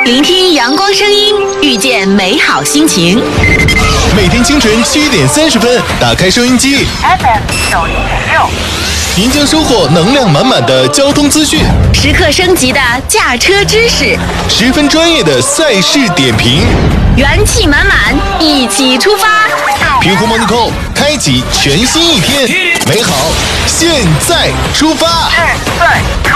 聆听阳光声音，遇见美好心情。 每天清晨7点30分，打开收音机 FM91.6， 您将收获能量满满的交通资讯， 时刻升级的驾车知识， 十分专业的赛事点评， 元气满满，一起出发！ 平湖 Monaco 开启全新一天，美好现在出发。 现在出